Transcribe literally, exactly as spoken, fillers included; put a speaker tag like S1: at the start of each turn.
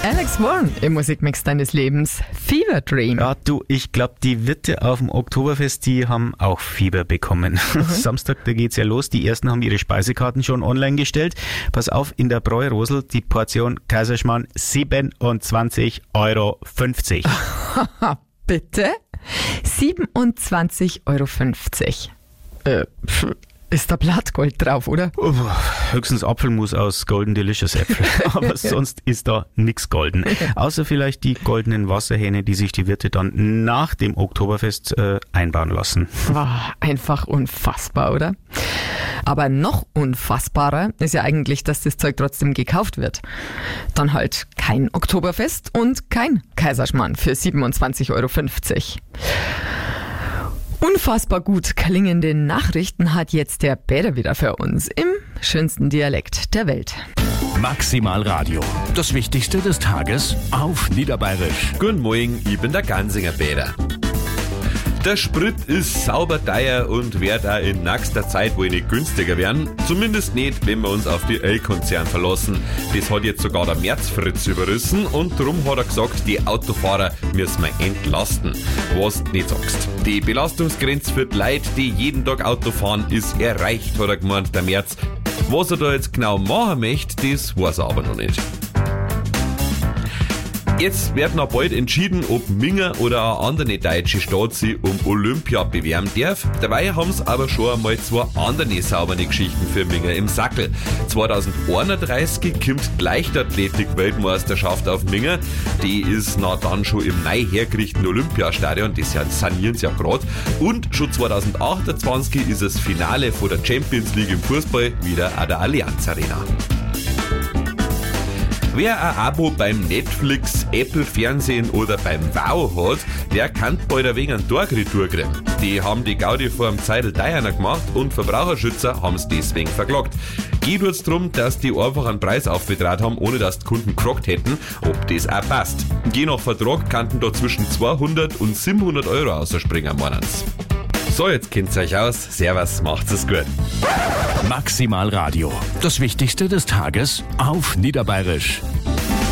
S1: Alex Warren im Musikmix deines Lebens. Fever Dream.
S2: Ja, du, ich glaube, die Wirte auf dem Oktoberfest, die haben auch Fieber bekommen. Mhm. Samstag, da geht's ja los. Die ersten haben ihre Speisekarten schon online gestellt. Pass auf, in der Bräu-Rosel die Portion Kaiserschmarrn siebenundzwanzig Euro fünfzig.
S1: Bitte? siebenundzwanzig Euro fünfzig. Äh, ist da Blattgold drauf, oder?
S2: Oh, höchstens Apfelmus aus Golden Delicious Äpfel. Aber sonst ist da nix golden. Außer vielleicht die goldenen Wasserhähne, die sich die Wirte dann nach dem Oktoberfest äh, einbauen lassen.
S1: Oh, einfach unfassbar, oder? Aber noch unfassbarer ist ja eigentlich, dass das Zeug trotzdem gekauft wird. Dann halt kein Oktoberfest und kein Kaiserschmarrn für siebenundzwanzig Euro fünfzig. Unfassbar gut klingende Nachrichten hat jetzt der Bäder wieder für uns im schönsten Dialekt der Welt.
S3: Maximal Radio. Das Wichtigste des Tages auf Niederbayerisch.
S4: Guten Morgen, ich bin der Gansinger Bäder. Der Sprit ist sauber teuer und wird auch in nächster Zeit wohl nicht günstiger werden. Zumindest nicht, wenn wir uns auf die L-Konzern verlassen. Das hat jetzt sogar der Märzfritz überrissen und darum hat er gesagt, die Autofahrer müssen wir entlasten. Was du nicht sagst. Die Belastungsgrenze für die Leute, die jeden Tag Auto fahren, ist erreicht, hat er gemeint, der März. Was er da jetzt genau machen möchte, das weiß er aber noch nicht. Jetzt wird noch bald entschieden, ob Minga oder eine andere deutsche Stadt sich um Olympia bewerben darf. Dabei haben sie aber schon einmal zwei andere saubere Geschichten für Minga im Sackel. zwanzig einunddreißig kommt die Leichtathletik-Weltmeisterschaft auf Minga. Die ist na dann schon im neu hergerichteten Olympiastadion, das sanieren sie ja gerade. Und schon zwanzig achtundzwanzig ist das Finale von der Champions League im Fußball wieder an der Allianz Arena. Wer ein Abo beim Netflix, Apple Fernsehen oder beim Wow hat, der kann bald ein wenig einen Tag-Retour kriegen. Die haben die Gaudi vor dem Zeitl teurer gemacht und Verbraucherschützer haben es deswegen verklagt. Geht es darum, dass die einfach einen Preis aufgetragen haben, ohne dass die Kunden gefragt hätten, ob das auch passt. Je nach Vertrag kannten da zwischen zweihundert und siebenhundert Euro ausspringen, meinen's. So, jetzt kennt's euch aus. Servus, macht's es gut.
S3: Maximal Radio. Das Wichtigste des Tages auf Niederbayerisch.